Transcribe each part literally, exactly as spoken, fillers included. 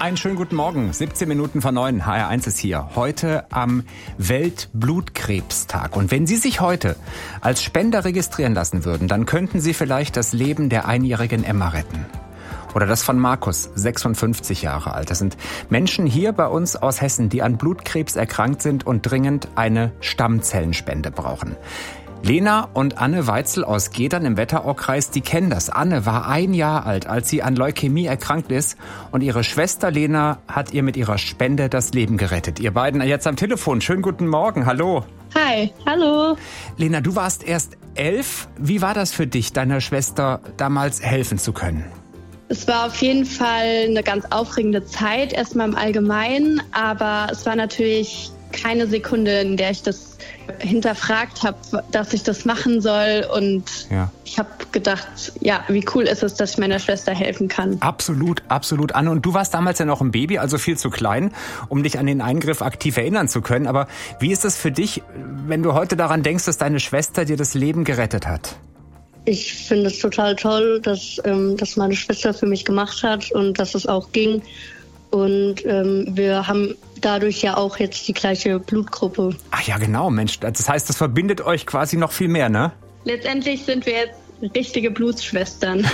Einen schönen guten Morgen, siebzehn Minuten vor neun, H R eins ist hier. Heute am Weltblutkrebstag. Und wenn Sie sich heute als Spender registrieren lassen würden, dann könnten Sie vielleicht das Leben der einjährigen Emma retten. Oder das von Markus, sechsundfünfzig Jahre alt. Das sind Menschen hier bei uns aus Hessen, die an Blutkrebs erkrankt sind und dringend eine Stammzellenspende brauchen. Lena und Anne Weitzel aus Gedern im Wetteraukreis, die kennen das. Anne war ein Jahr alt, als sie an Leukämie erkrankt ist. Und ihre Schwester Lena hat ihr mit ihrer Spende das Leben gerettet. Ihr beiden jetzt am Telefon. Schönen guten Morgen. Hallo. Hi. Hallo. Lena, du warst erst elf. Wie war das für dich, deiner Schwester damals helfen zu können? Es war auf jeden Fall eine ganz aufregende Zeit, erstmal im Allgemeinen. Aber es war natürlich keine Sekunde, in der ich das hinterfragt habe, dass ich das machen soll. Und ja. ich habe gedacht, ja, wie cool ist es, dass ich meiner Schwester helfen kann. Absolut, absolut, Anne. Und du warst damals ja noch ein Baby, also viel zu klein, um dich an den Eingriff aktiv erinnern zu können. Aber wie ist es für dich, wenn du heute daran denkst, dass deine Schwester dir das Leben gerettet hat? Ich finde es total toll, dass ähm, das meine Schwester für mich gemacht hat und dass es auch ging. Und ähm, wir haben dadurch ja auch jetzt die gleiche Blutgruppe. Ach ja, genau, Mensch. Das heißt, das verbindet euch quasi noch viel mehr, ne? Letztendlich sind wir jetzt richtige Blutsschwestern.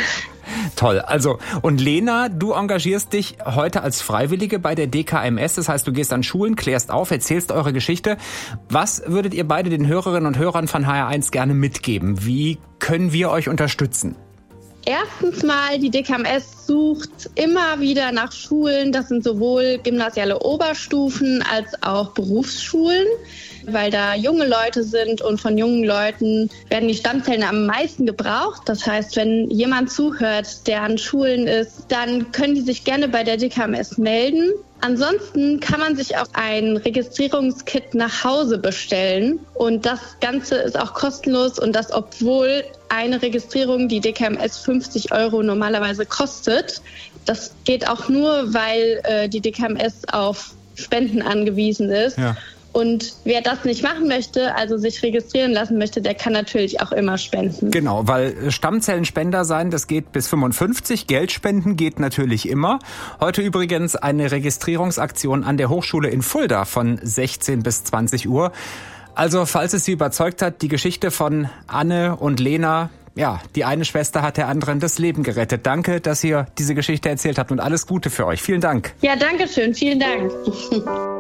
Toll. Also, und Lena, du engagierst dich heute als Freiwillige bei der D K M S. Das heißt, du gehst an Schulen, klärst auf, erzählst eure Geschichte. Was würdet ihr beide den Hörerinnen und Hörern von H R eins gerne mitgeben? Wie können wir euch unterstützen? Erstens mal, die D K M S sucht immer wieder nach Schulen. Das sind sowohl gymnasiale Oberstufen als auch Berufsschulen, weil da junge Leute sind und von jungen Leuten werden die Stammzellen am meisten gebraucht. Das heißt, wenn jemand zuhört, der an Schulen ist, dann können die sich gerne bei der D K M S melden. Ansonsten kann man sich auch ein Registrierungskit nach Hause bestellen und das Ganze ist auch kostenlos und das, obwohl eine Registrierung die D K M S fünfzig Euro normalerweise kostet. Das geht auch nur, weil äh, die D K M S auf Spenden angewiesen ist. Ja. Und wer das nicht machen möchte, also sich registrieren lassen möchte, der kann natürlich auch immer spenden. Genau, weil Stammzellenspender sein, das geht bis fünfundfünfzig. Geldspenden geht natürlich immer. Heute übrigens eine Registrierungsaktion an der Hochschule in Fulda von sechzehn bis zwanzig Uhr. Also, falls es Sie überzeugt hat, die Geschichte von Anne und Lena, ja, die eine Schwester hat der anderen das Leben gerettet. Danke, dass ihr diese Geschichte erzählt habt und alles Gute für euch. Vielen Dank. Ja, danke schön. Vielen Dank.